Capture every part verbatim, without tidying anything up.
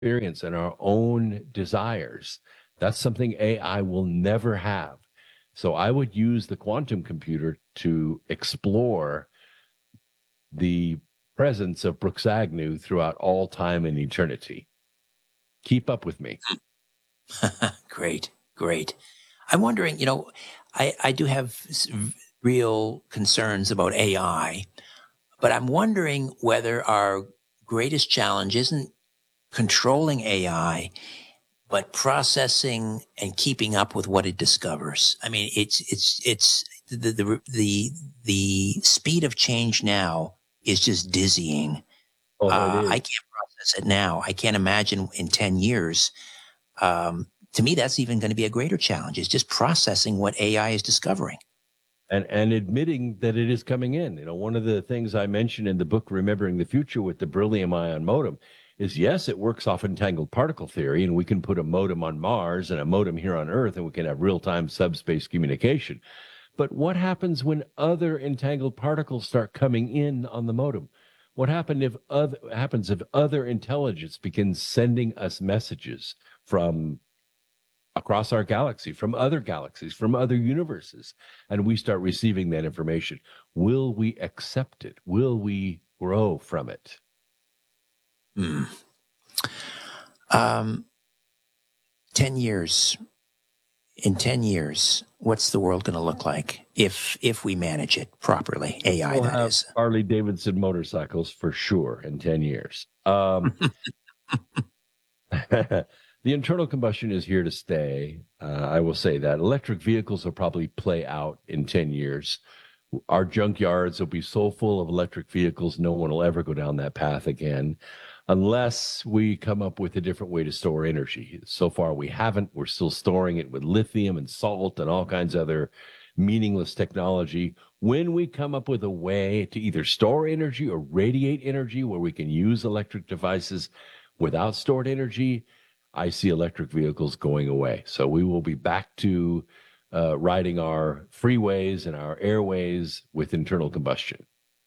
experience and our own desires. That's something A I will never have. So I would use the quantum computer to explore the presence of Brooks Agnew throughout all time and eternity. Keep up with me. Great, great. I'm wondering, you know, I, I do have s- real concerns about A I, but I'm wondering whether our greatest challenge isn't controlling A I, but processing and keeping up with what it discovers. I mean, it's it's it's the the the, the speed of change now is just dizzying. Oh, it Uh, I is. can't process it now. I can't imagine in ten years. Um, to me, that's even going to be a greater challenge, is just processing what A I is discovering. And and admitting that it is coming in. You know, one of the things I mentioned in the book Remembering the Future with the beryllium ion modem is, yes, it works off entangled particle theory, and we can put a modem on Mars and a modem here on Earth, and we can have real-time subspace communication. But what happens when other entangled particles start coming in on the modem? What happen if other, happens if other intelligence begins sending us messages from across our galaxy, from other galaxies, from other universes, and we start receiving that information? Will we accept it? Will we grow from it? Hmm. Um, ten years. In ten years, what's the world going to look like if if we manage it properly? A I, We'll that have is. Harley Davidson motorcycles for sure in ten years. Um, the internal combustion is here to stay. Uh, I will say that electric vehicles will probably play out in ten years. Our junkyards will be so full of electric vehicles, no one will ever go down that path again unless we come up with a different way to store energy. So far, we haven't. We're still storing it with lithium and salt and all kinds of other meaningless technology. When we come up with a way to either store energy or radiate energy where we can use electric devices without stored energy, I see electric vehicles going away. So we will be back to uh, riding our freeways and our airways with internal combustion.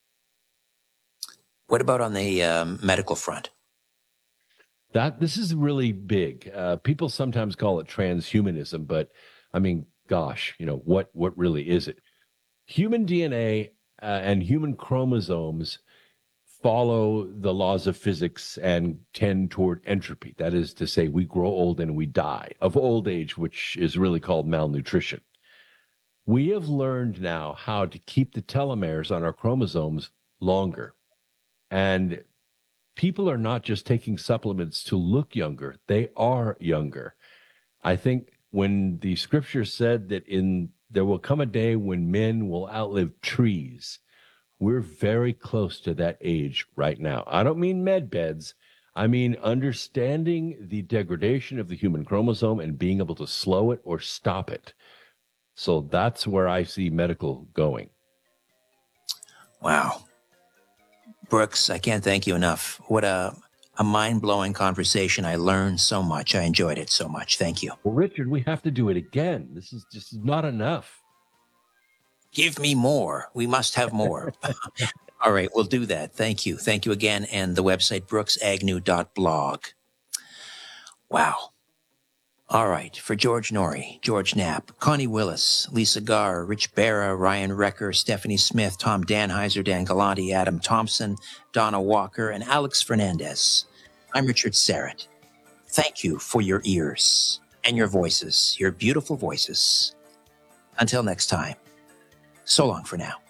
What about on the um, medical front? That this is really big. Uh, people sometimes call it transhumanism, but I mean, gosh, you know what? What really is it? Human D N A uh, and human chromosomes follow the laws of physics and tend toward entropy. That is to say, we grow old and we die of old age, which is really called malnutrition. We have learned now how to keep the telomeres on our chromosomes longer. And people are not just taking supplements to look younger, they are younger. I think when the scripture said that in there will come a day when men will outlive trees, we're very close to that age right now. I don't mean med beds. I mean understanding the degradation of the human chromosome and being able to slow it or stop it. So that's where I see medical going. Wow. Brooks, I can't thank you enough. What a, a mind blowing conversation. I learned so much. I enjoyed it so much. Thank you. Well, Richard, we have to do it again. This is just not enough. Give me more. We must have more. All right, we'll do that. Thank you. Thank you again. And the website, brooks agnew dot blog. Wow. All right. For George Norrie, George Knapp, Connie Willis, Lisa Garr, Rich Barra, Ryan Recker, Stephanie Smith, Tom Danheiser, Dan Galante, Adam Thompson, Donna Walker, and Alex Fernandez, I'm Richard Serrett. Thank you for your ears and your voices, your beautiful voices. Until next time, so long for now.